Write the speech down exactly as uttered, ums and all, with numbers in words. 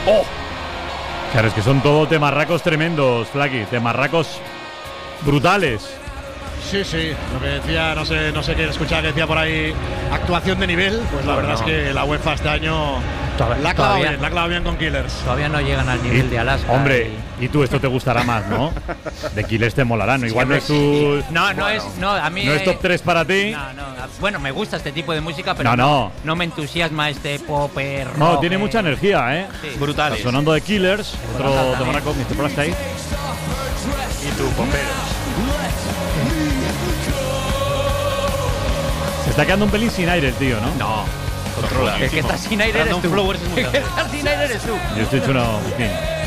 ¡Oh! Claro, es que son todo temarracos tremendos, Flaky. Temarracos brutales. Sí, sí, lo que decía, no sé, no sé qué escuchaba que decía por ahí, actuación de nivel, pues la Bueno, verdad es que la UEFA este año Todavía- la ha clavado todavía- bien, la ha clavado bien con Killers. Todavía no llegan al nivel Y- de Alaska. Hombre, y tú esto te gustará más, ¿no? De Killers te molará, ¿no? Igual no es tu… No, no es. No, a mí. ¿No es top tres para ti? No, no. Bueno, me gusta este tipo de música, pero No, no. no me entusiasma este popper. No, rock, tiene eh. mucha energía, ¿eh? Sí. Brutales. Está sonando de Killers, otro también. temarraco, mister Plastic. Y tú, poperos. Se está quedando un pelín sin aire el tío, ¿no? No. Controla. El que está sin aire eres Brandon tú. Flowers es muy El que grande. está sin aire eres tú. Yo estoy hecho una… en fin.